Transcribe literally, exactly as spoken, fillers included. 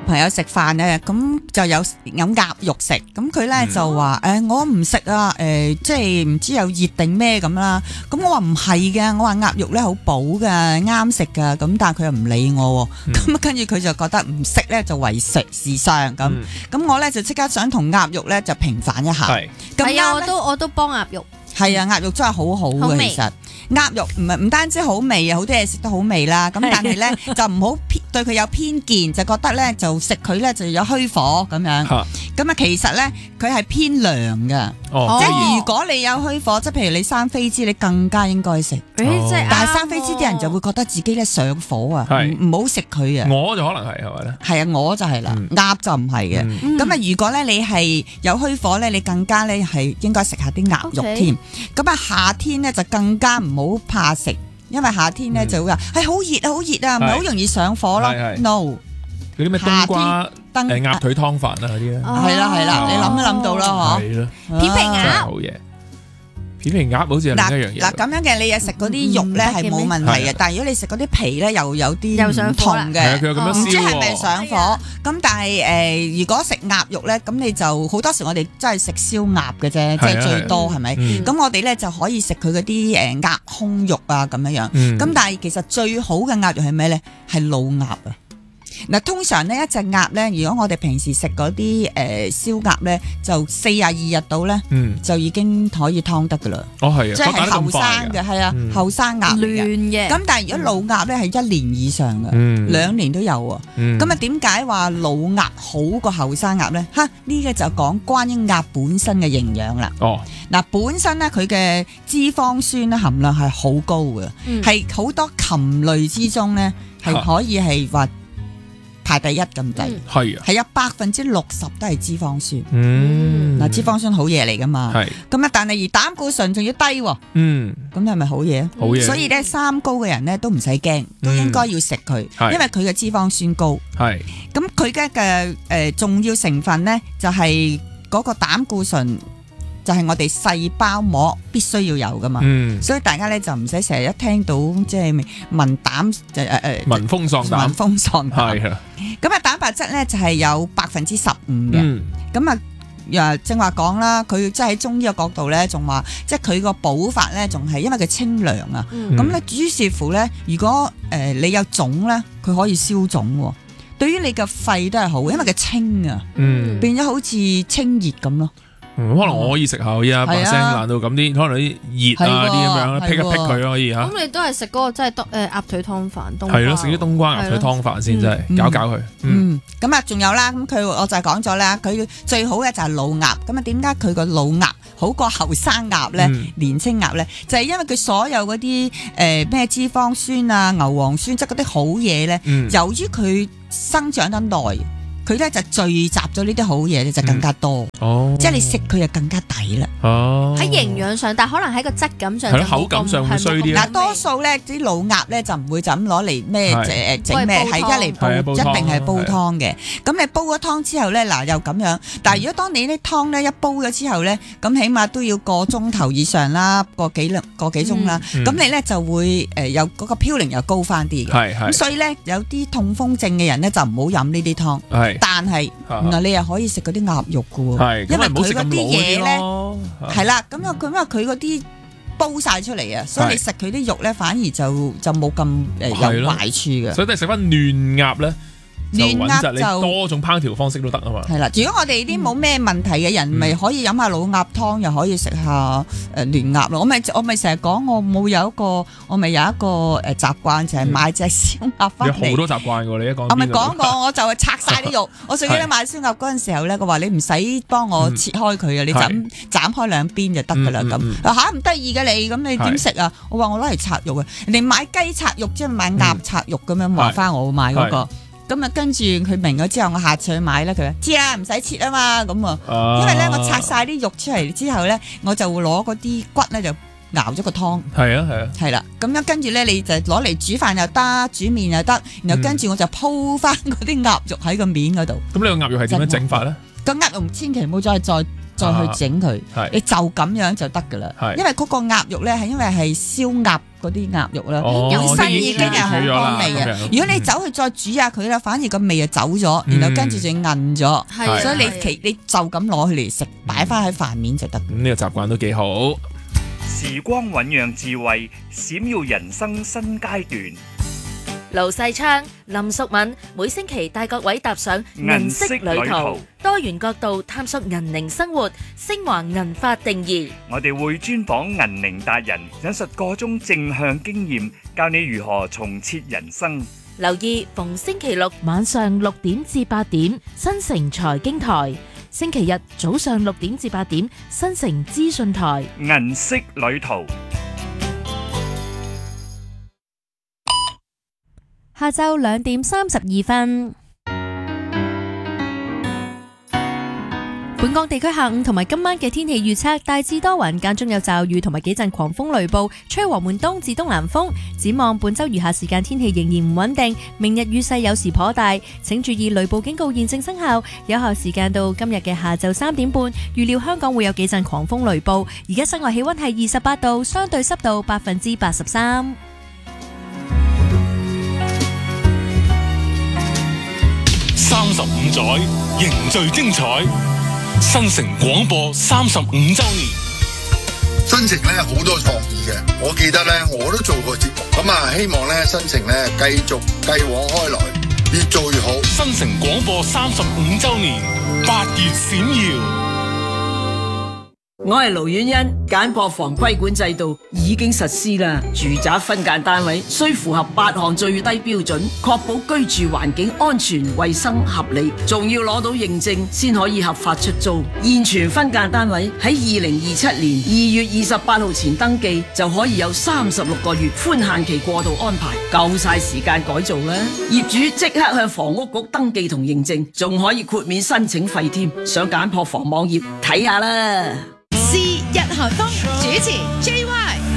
朋友食飯咧，咁就有有鴨肉食，咁佢咧就話誒我唔食啊，誒即係唔知有熱定咩咁啦。咁我話唔係嘅，我話鴨肉咧好補㗎，啱食㗎。咁但係佢又唔理我，咁跟住佢就覺得唔食咧就為食時尚咁。咁我咧就即刻想同鴨肉咧就平反一下。 係係啊，我都我都幫鴨肉。 係啊，鴨肉真係好好嘅，其實鴨肉唔係唔單止好味啊，好多嘢食得好味啦。咁但係咧就唔好偏對佢有偏見，就覺得咧就食佢咧就有虛火咁樣。咁啊，其實咧佢係偏涼嘅， 哦、 即係如果你有虛火，即係譬如你生飛滋，你更加應該食。 哦、 但係生飛滋啲人就會覺得自己咧上火啊，唔好食佢啊。 我就可能係係咪咧？ 係啊，我就係啦， 嗯、 鴨就唔係嘅。咁啊、嗯，如果咧你係有虛火咧，你更加咧係應該食下啲鴨肉添。咁啊，夏天咧就更加唔好怕食，因為夏天咧就會話係好熱啊，好熱啊，唔係好容易上火咯。No， 嗰啲咩冬瓜、誒鴨腿湯飯啊嗰啲咧， 係啦係啦，你諗都諗到啦嗬。 係咯， 片皮鴨真係好嘢。片皮鴨好似係另一樣嘢。 嗱咁樣嘅，你又食嗰啲肉咧係冇問題嘅，但係如果你食嗰啲皮咧又有啲唔同嘅，唔知係咪上火？咁但係誒，如果食鴨肉咧，咁你就好多時我哋真係食燒鴨嘅啫，即係最多係咪？咁我哋咧就可以食佢嗰啲誒鴨胸肉啊咁樣樣。咁但係其實最好嘅鴨肉係咩咧？係老鴨啊！嗱，通常呢一隻鴨咧，如果我哋平時食嗰啲誒燒鴨咧，就四廿二日到咧，嗯、就已經可以劏得噶啦。 哦，係啊， 即係後生嘅，係啊，後生鴨嚟嘅。咁但係如果老鴨咧係一年以上嘅，嗯、兩年都有喎。咁啊點解話老鴨好過後生鴨咧？嚇，呢個就講關於鴨本身嘅營養啦。哦，嗱，本身咧佢嘅脂肪酸咧含量係好高嘅，係好、嗯、多禽類之中咧係可以係話排第一咁滯，係啊，係有百分之六十都係脂肪酸。嗯，嗱，脂肪酸好嘢嚟噶嘛，係咁啊，但係而膽固醇仲要低喎。嗯，咁係咪好嘢？好嘢。所以咧，三高嘅人咧都唔使驚，都應該要食佢，因為佢嘅脂肪酸高。係，咁佢嘅嘅誒重要成分咧就係嗰個膽固醇。就係我哋細胞膜必須要有噶嘛，嗯、所以大家咧就唔使成日一聽到即係聞膽就誒誒聞風喪膽， 聞風喪膽係啊。咁啊，蛋白質咧就係有百分之十五嘅。咁啊、嗯，正話講啦，佢即係喺中醫嘅角度咧，仲話即係佢個補法咧，仲係因為佢清涼啊。咁咧、嗯，於是乎咧，如果誒、呃、你有腫咧，佢可以消腫喎。對於你嘅肺都係好，因為佢清啊，嗯、變咗好似清熱咁咯。 嗯、可能我可以食下依家把聲爛到咁啲，可能啲熱啊啲咁樣，辟一辟佢可以嚇。咁你都係食嗰個即係冬誒鴨腿湯飯，冬係咯，食啲冬瓜鴨腿湯飯先，真係搞搞佢。 嗯，咁啊仲有啦，咁佢我就係講咗啦，佢最好嘅就係老鴨。咁啊點解佢個老鴨好過後生鴨咧？嗯、年青鴨咧，就係、是、因為佢所有嗰啲誒咩脂肪酸啊、牛磺酸，即係嗰啲好嘢咧，嗯、由於佢生長得耐。佢咧就聚集咗呢啲好嘢咧，就更加多。哦，即係你食佢就更加抵啦。哦，喺營養上，但係可能喺個質感上， 係咯，口感上會衰啲。 嗱，多數咧啲老鴨咧就唔會就咁攞嚟咩誒整咩，係一嚟煲，一定係煲湯嘅。咁你煲咗湯之後咧，嗱又咁樣。但係如果當你啲湯咧一煲咗之後咧，咁起碼都要個鐘頭以上啦，個幾兩個幾鐘啦。咁你咧就會誒有嗰個嘌呤又高翻啲嘅。係係。咁所以咧有啲痛風症嘅人咧就唔好飲呢啲湯。係。但係，原來你又可以食嗰啲鴨肉噶喎，因為佢嗰啲嘢咧，係啦，咁啊，咁啊，佢嗰啲煲晒出嚟啊，所以你食佢啲肉咧，反而就就冇咁誒有壞處嘅。 所以都係食翻嫩鴨咧。嫩鴨就多種烹調方式都得啊嘛。 係啦，如果我哋啲冇咩問題嘅人，咪、嗯、可以飲下老鴨湯，又可以食下誒嫩鴨咯。我咪我咪成日講，我冇有一個，我咪有一個誒習慣，就係、是、買隻燒鴨翻嚟。 有好多習慣㗎，你一講。 我咪講過，我就係拆晒啲肉。我最記得買燒鴨嗰陣時候咧，佢話你唔使幫我切開佢啊，嗯、你就咁斬開兩邊就得㗎啦咁。嚇唔得意嘅你，咁你點食啊？我話我攞嚟拆肉啊，人哋買雞拆肉，即係買鴨拆肉咁樣話翻我買嗰、那個。咁啊，跟住佢明咗之後，我下次去買咧，佢話知啊，唔使切啊嘛，咁啊，因為咧我拆晒啲肉出嚟之後咧，我就會攞嗰啲骨咧就熬咗個湯。係啊係啊，係啦，咁樣跟住咧你就攞嚟煮飯又得，煮麵又得，然後跟住我就鋪翻嗰啲鴨肉喺個面嗰度。 咁呢個鴨肉係點樣整法咧？ 個鴨肉千祈唔好再再再去整佢， 啊、 你就咁樣就得噶啦。因為嗰個鴨肉咧係因為係燒鴨嗰啲鴨肉啦，本身已經係好乾味嘅。如果你走去再煮下佢啦，反而個味就走咗，嗯、然後跟住就韌咗，嗯、所以你其你就咁攞佢嚟食，擺翻喺飯面就得。 咁呢個習慣都幾好。 時光醞釀智慧，閃耀人生新階段。 盧世昌、林淑敏每星期帶各位踏上銀色旅途，多元角度探索銀齡生活，升華銀髮定義。 我哋會專訪銀齡達人，引述各種正向經驗，教你如何重設人生。 留意逢星期六晚上六點至八點，新城財經台；星期日早上六點至八點，新城資訊台。 銀色旅途。 下晝兩點三十二分，本港地區下午同埋今晚嘅天氣預測大致多雲，間中有驟雨同埋幾陣狂風雷暴，吹和緩東至東南風。展望本週餘下時間天氣仍然唔穩定，明日雨勢有時頗大，請注意雷暴警告現正生效，有效時間到今日嘅下晝三點半。預料香港會有幾陣狂風雷暴。而家室外氣溫係二十八度，相對濕度百分之八十三。 三十五載凝聚精彩，新城廣播三十五週年。 新城咧好多創意嘅，我記得咧我都做過節目，咁啊希望咧新城咧繼續繼往開來，越做越好。 新城廣播三十五週年，八月閃耀。 我係盧婉欣，簡樸房規管制度已經實施啦。住宅分間單位需符合八項最低標準，確保居住環境安全、衛生、合理，仲要攞到認證先可以合法出租。現存分間單位喺二零二七年二月二十八號前登記，就可以有三十六個月寬限期過渡安排，夠晒時間改造啦。業主即刻向房屋局登記同認證，仲可以豁免申請費添。上簡樸房網頁睇下啦。 是日韓風主持 J Y。